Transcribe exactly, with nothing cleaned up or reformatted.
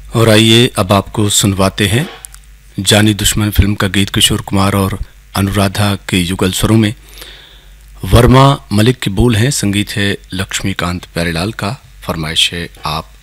और आइए अब आपको सुनवाते हैं जानी दुश्मन फिल्म का गीत किशोर कुमार और अनुराधा के युगल स्वरों में। वर्मा मलिक के बोल हैं, संगीत है लक्ष्मीकांत प्यारेलाल का। फरमाइश है आप